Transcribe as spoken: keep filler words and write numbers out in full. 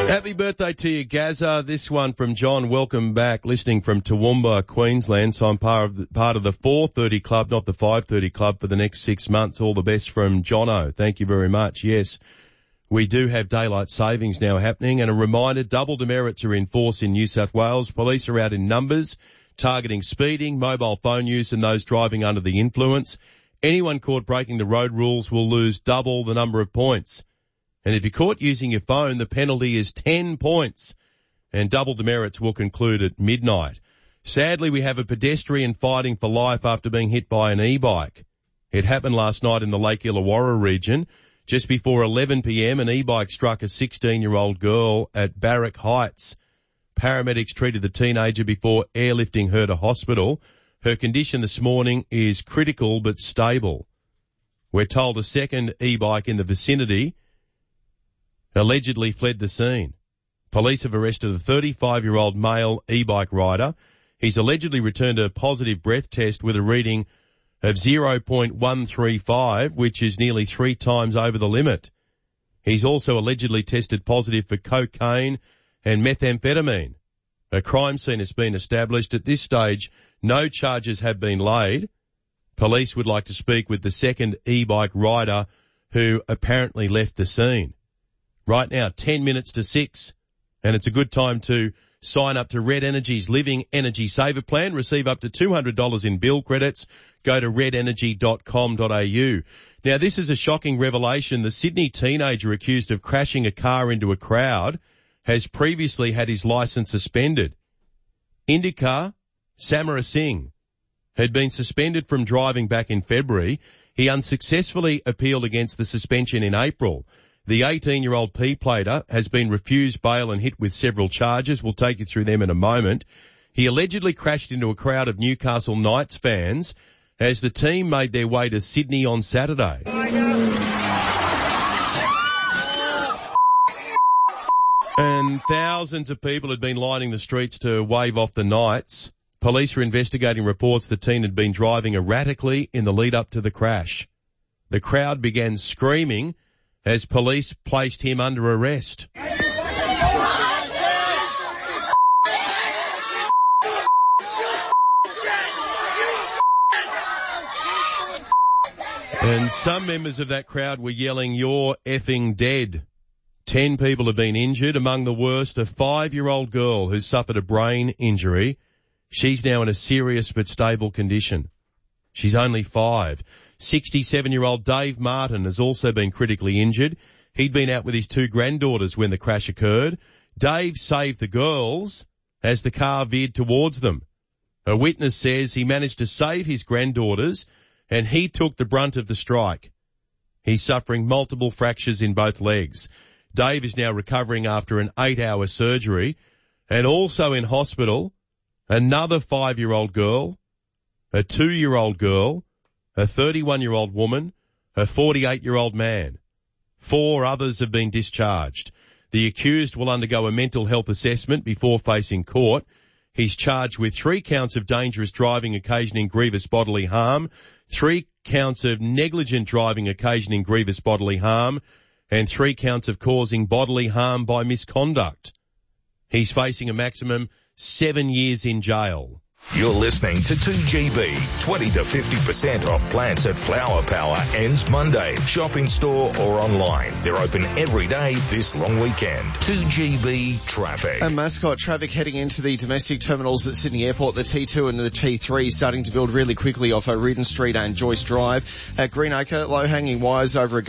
Happy birthday to you, Gazza. This one from John. Welcome back. Listening from Toowoomba, Queensland. So I'm part of the, part of the four thirty club, not the five thirty club, for the next six months. All the best from Jono. Thank you very much. Yes, we do have daylight savings now happening. And a reminder, double demerits are in force in New South Wales. Police are out in numbers, targeting speeding, mobile phone use and those driving under the influence. Anyone caught breaking the road rules will lose double the number of points. And if you're caught using your phone, the penalty is ten points. And double demerits will conclude at midnight. Sadly, we have a pedestrian fighting for life after being hit by an e-bike. It happened last night in the Lake Illawarra region. Just before eleven p.m, an e-bike struck a sixteen-year-old girl at Barrack Heights. Paramedics treated the teenager before airlifting her to hospital. Her condition this morning is critical but stable. We're told a second e-bike in the vicinity allegedly fled the scene. Police have arrested a thirty-five-year-old male e-bike rider. He's allegedly returned a positive breath test with a reading of zero point one three five, which is nearly three times over the limit. He's also allegedly tested positive for cocaine and methamphetamine. A crime scene has been established. At this stage, no charges have been laid. Police would like to speak with the second e-bike rider who apparently left the scene. Right now, ten minutes to six, and it's a good time to sign up to Red Energy's Living Energy Saver Plan. Receive up to two hundred dollars in bill credits. Go to red energy dot com dot a u. Now, this is a shocking revelation. The Sydney teenager accused of crashing a car into a crowd has previously had his licence suspended. Indika Samara Singh had been suspended from driving back in February. He unsuccessfully appealed against the suspension in April. The eighteen-year-old P-plater has been refused bail and hit with several charges. We'll take you through them in a moment. He allegedly crashed into a crowd of Newcastle Knights fans as the team made their way to Sydney on Saturday. And thousands of people had been lining the streets to wave off the Knights. Police are investigating reports the teen had been driving erratically in the lead-up to the crash. The crowd began screaming as police placed him under arrest. And some members of that crowd were yelling, "You're effing dead." Ten people have been injured. Among the worst, a five-year-old girl who suffered a brain injury. She's now in a serious but stable condition. She's only five. sixty-seven-year-old Dave Martin has also been critically injured. He'd been out with his two granddaughters when the crash occurred. Dave saved the girls as the car veered towards them. A witness says he managed to save his granddaughters and he took the brunt of the strike. He's suffering multiple fractures in both legs. Dave is now recovering after an eight-hour surgery. And also in hospital, another five-year-old girl, a two-year-old girl, a thirty-one-year-old woman, a forty-eight-year-old man. Four others have been discharged. The accused will undergo a mental health assessment before facing court. He's charged with three counts of dangerous driving occasioning grievous bodily harm, three counts of negligent driving occasioning grievous bodily harm, and three counts of causing bodily harm by misconduct. He's facing a maximum seven years in jail. You're listening to two G B. twenty to fifty percent off plants at Flower Power ends Monday. Shop in store or online. They're open every day this long weekend. two G B traffic. And Mascot traffic heading into the domestic terminals at Sydney Airport. The T two and the T three starting to build really quickly off O'Riordan Street and Joyce Drive. At Greenacre, low-hanging wires over a